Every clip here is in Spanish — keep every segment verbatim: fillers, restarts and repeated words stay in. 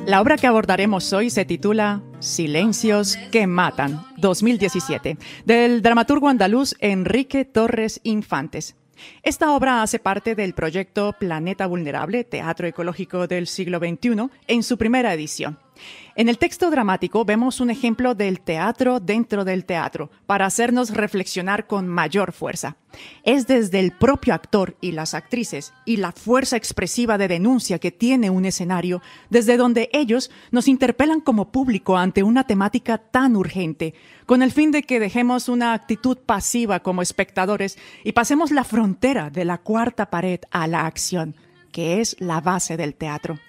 La obra que abordaremos hoy se titula Silencios que matan, dos mil diecisiete, del dramaturgo andaluz Enrique Torres Infantes. Esta obra hace parte del proyecto Planeta Vulnerable, Teatro Ecológico del siglo veintiuno, en su primera edición. En el texto dramático vemos un ejemplo del teatro dentro del teatro, para hacernos reflexionar con mayor fuerza. Es desde el propio actor y las actrices y la fuerza expresiva de denuncia que tiene un escenario, desde donde ellos nos interpelan como público ante una temática tan urgente, con el fin de que dejemos una actitud pasiva como espectadores y pasemos la frontera de la cuarta pared a la acción, que es la base del teatro.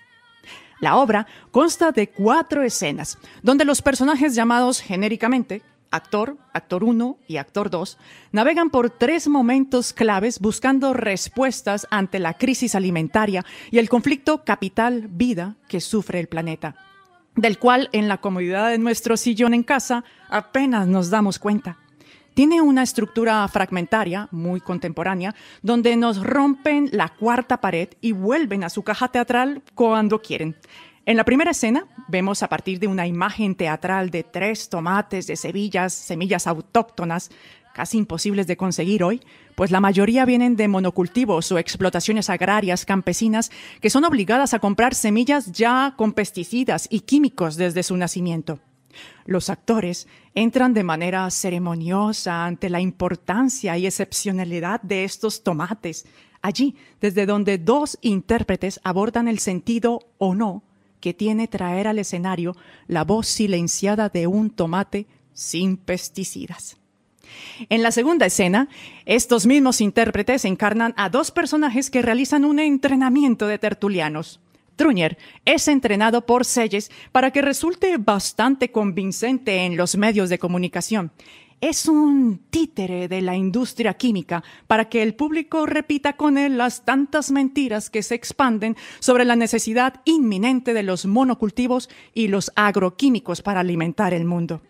La obra consta de cuatro escenas, donde los personajes llamados genéricamente actor, actor uno y actor dos navegan por tres momentos claves buscando respuestas ante la crisis alimentaria y el conflicto capital-vida que sufre el planeta, del cual en la comodidad de nuestro sillón en casa apenas nos damos cuenta. Tiene una estructura fragmentaria, muy contemporánea, donde nos rompen la cuarta pared y vuelven a su caja teatral cuando quieren. En la primera escena, vemos a partir de una imagen teatral de tres tomates de semillas, semillas autóctonas, casi imposibles de conseguir hoy, pues la mayoría vienen de monocultivos o explotaciones agrarias campesinas que son obligadas a comprar semillas ya con pesticidas y químicos desde su nacimiento. Los actores entran de manera ceremoniosa ante la importancia y excepcionalidad de estos tomates, allí desde donde dos intérpretes abordan el sentido o no que tiene traer al escenario la voz silenciada de un tomate sin pesticidas. En la segunda escena, estos mismos intérpretes encarnan a dos personajes que realizan un entrenamiento de tertulianos. Truñer es entrenado por Selles para que resulte bastante convincente en los medios de comunicación. Es un títere de la industria química para que el público repita con él las tantas mentiras que se expanden sobre la necesidad inminente de los monocultivos y los agroquímicos para alimentar el mundo.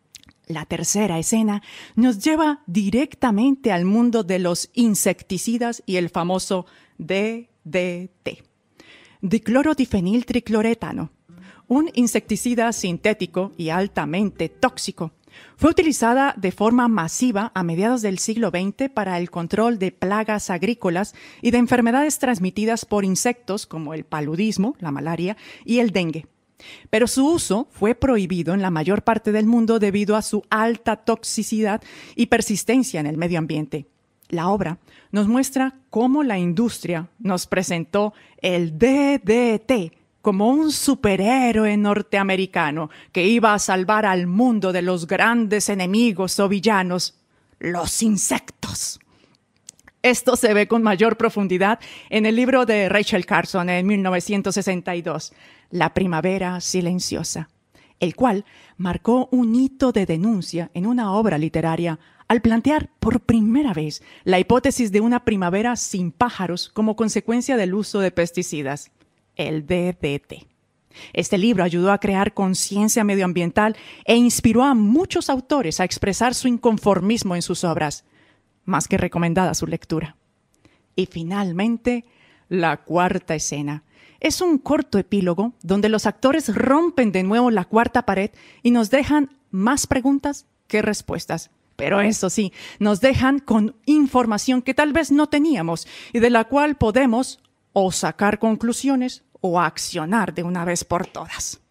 La tercera escena nos lleva directamente al mundo de los insecticidas y el famoso D D T. Diclorodifeniltricloretano, un insecticida sintético y altamente tóxico. Fue utilizada de forma masiva a mediados del siglo veinte para el control de plagas agrícolas y de enfermedades transmitidas por insectos como el paludismo, la malaria, y el dengue. Pero su uso fue prohibido en la mayor parte del mundo debido a su alta toxicidad y persistencia en el medio ambiente. La obra nos muestra cómo la industria nos presentó el D D T como un superhéroe norteamericano que iba a salvar al mundo de los grandes enemigos o villanos, los insectos. Esto se ve con mayor profundidad en el libro de Rachel Carson en mil novecientos sesenta y dos, La primavera silenciosa, el cual marcó un hito de denuncia en una obra literaria al plantear por primera vez la hipótesis de una primavera sin pájaros como consecuencia del uso de pesticidas, el D D T. Este libro ayudó a crear conciencia medioambiental e inspiró a muchos autores a expresar su inconformismo en sus obras. Más que recomendada su lectura. Y finalmente, la cuarta escena. Es un corto epílogo donde los actores rompen de nuevo la cuarta pared y nos dejan más preguntas que respuestas. Pero eso sí, nos dejan con información que tal vez no teníamos y de la cual podemos o sacar conclusiones o accionar de una vez por todas.